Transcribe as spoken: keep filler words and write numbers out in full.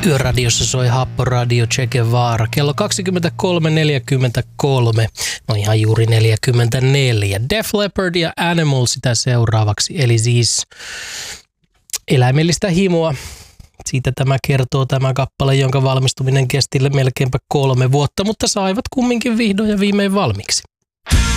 Yöradiossa soi Happoradio Che Guevara. Kello kaksikymmentäkolme neljäkymmentäkolme, no ihan juuri neljäkymmentäneljä. Def Leppard ja Animal sitä seuraavaksi, eli siis eläimellistä himoa. Siitä tämä kertoo tämä kappale, jonka valmistuminen kesti melkeinpä kolme vuotta, mutta saivat kumminkin vihdoin ja viimein valmiiksi.